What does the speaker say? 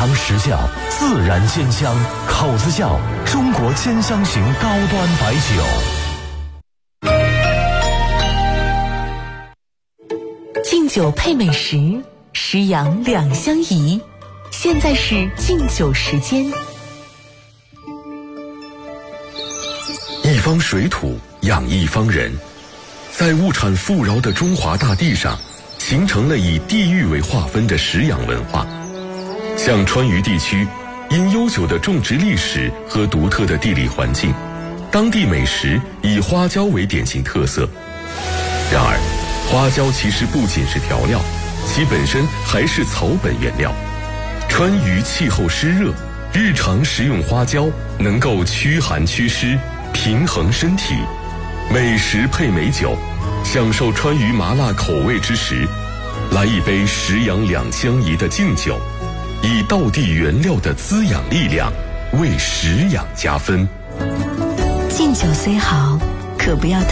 尝实效，自然鲜香，口子窖中国兼香型高端白酒。 敬酒配美食，食养两相宜。现在是敬酒时间。 一方水土养一方人，在物产富饶的中华大地上，形成了以地域为划分的食养文化。像川渝地区，因悠久的种植历史和独特的地理环境，当地美食以花椒为典型特色。然而，花椒其实不仅是调料，其本身还是草本原料。川渝气候湿热，日常食用花椒能够驱寒祛湿，平衡身体。美食配美酒，享受川渝麻辣口味之时，来一杯食养两相宜的敬酒，以道地原料的滋养力量为食养加分。 敬酒虽好，可不要